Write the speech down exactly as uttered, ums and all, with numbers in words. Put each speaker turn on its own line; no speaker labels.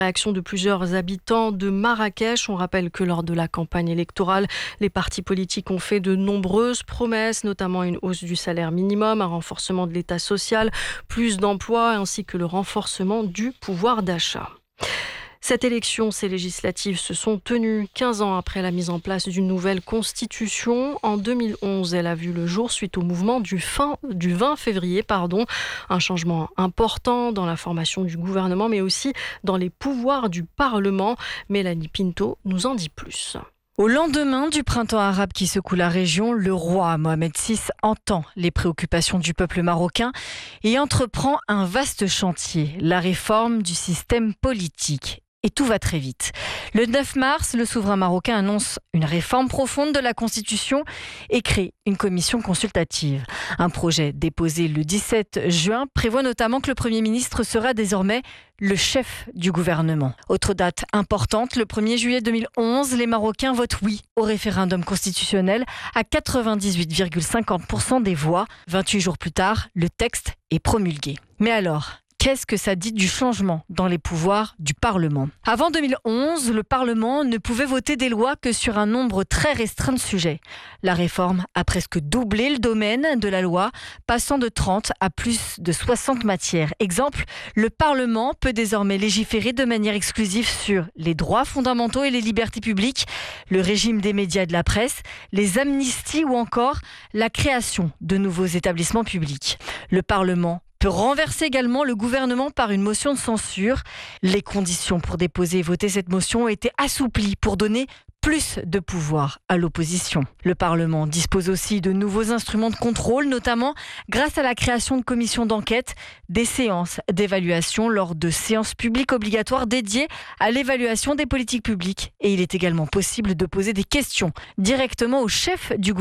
Réaction de plusieurs habitants de Marrakech. On rappelle que lors de la campagne électorale, les partis politiques ont fait de nombreuses promesses, notamment une hausse du salaire minimum, un renforcement de l'État social, plus d'emplois ainsi que le renforcement du pouvoir d'achat. Cette élection, ces législatives se sont tenues quinze ans après la mise en place d'une nouvelle constitution. En deux mille onze, elle a vu le jour suite au mouvement du, fin, du vingt février. Pardon. Un changement important dans la formation du gouvernement, mais aussi dans les pouvoirs du Parlement. Mélanie Pinto nous en dit plus.
Au lendemain du printemps arabe qui secoue la région, le roi Mohamed six entend les préoccupations du peuple marocain et entreprend un vaste chantier, la réforme du système politique. Et tout va très vite. Le neuf mars, le souverain marocain annonce une réforme profonde de la Constitution et crée une commission consultative. Un projet déposé le dix-sept juin prévoit notamment que le Premier ministre sera désormais le chef du gouvernement. Autre date importante, le premier juillet deux mille onze, les Marocains votent oui au référendum constitutionnel à quatre-vingt-dix-huit virgule cinquante pour cent des voix. vingt-huit jours plus tard, le texte est promulgué. Mais alors, qu'est-ce que ça dit du changement dans les pouvoirs du Parlement ? Avant deux mille onze, le Parlement ne pouvait voter des lois que sur un nombre très restreint de sujets. La réforme a presque doublé le domaine de la loi, passant de trente à plus de soixante matières. Exemple, le Parlement peut désormais légiférer de manière exclusive sur les droits fondamentaux et les libertés publiques, le régime des médias et de la presse, les amnisties ou encore la création de nouveaux établissements publics. Le Parlement peut renverser également le gouvernement par une motion de censure. Les conditions pour déposer et voter cette motion ont été assouplies pour donner plus de pouvoir à l'opposition. Le Parlement dispose aussi de nouveaux instruments de contrôle, notamment grâce à la création de commissions d'enquête, des séances d'évaluation lors de séances publiques obligatoires dédiées à l'évaluation des politiques publiques. Et il est également possible de poser des questions directement au chef du gouvernement.